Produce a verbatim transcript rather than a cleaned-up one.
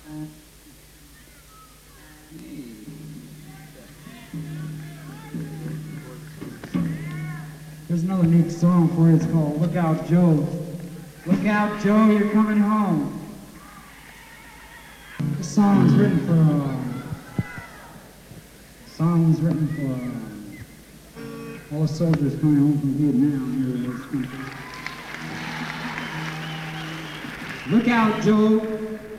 There's another neat song for you. It's called Look Out, Joe. Look out, Joe, you're coming home. This song was written for, uh, song was written for uh, all the soldiers coming home from Vietnam here in this country. Look out, Joe.